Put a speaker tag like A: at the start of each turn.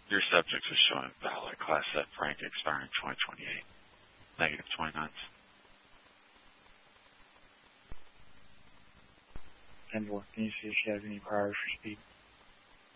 A: Your subject is showing valid Class F rank expiring 2028. Negative 20 knots.
B: 10-4, can you see if she has any priors for speed?